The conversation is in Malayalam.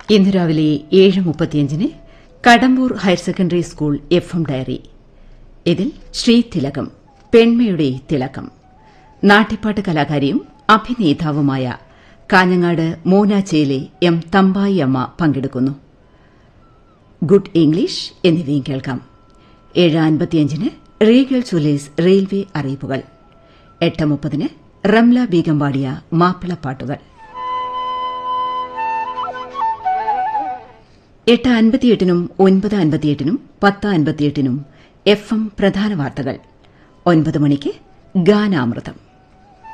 ഇന്ന് രാവിലെ 7:35 Kadambur higher secondary school FM diary. ഇതിൽ ശ്രീതിലകം, പെൺമയുടെ തിളക്കം, നാട്യപ്പാട്ട് കലാകാരിയും അഭിനേതാവുമായ കാഞ്ഞങ്ങാട് മൂനാച്ചേലെ M. തമ്പായി അമ്മ പങ്കെടുക്കുന്നു. ഗുഡ് ഇംഗ്ലീഷ് എന്നിവയും കേൾക്കാം. 7:55 റീഗൽ ജുവലേഴ്സ് റെയിൽവേ അറിയിപ്പുകൾ. 8:30 റംല ബീഗം പാടിയ മാപ്പിളപ്പാട്ടുകൾ. 8:58 9:58 10:58 FM പ്രധാന വാർത്തകൾ. 9 മണിക്ക് ഗാനാമൃതം.